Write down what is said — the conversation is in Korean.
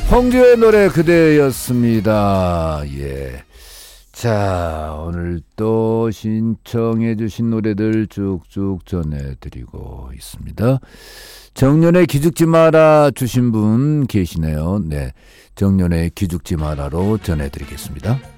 홍주의 노래 그대였습니다. 예. 자, 오늘 또 신청해 주신 노래들 쭉쭉 전해드리고 있습니다. 정연의 기죽지 마라 주신 분 계시네요. 네, 정연의 기죽지 마라로 전해드리겠습니다.